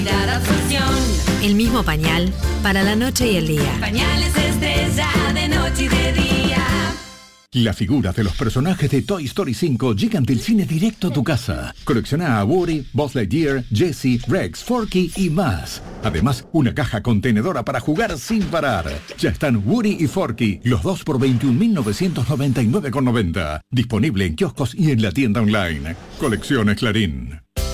El mismo pañal para la noche y el día. Pañales Estrella de noche y de día. Las figuras de los personajes de Toy Story 5 llegan del cine directo a tu casa. Colecciona a Woody, Buzz Lightyear, Jessie, Rex, Forky y más. Además, una caja contenedora para jugar sin parar. Ya están Woody y Forky, los dos por 21.999,90. Disponible en kioscos y en la tienda online. Colecciones Clarín.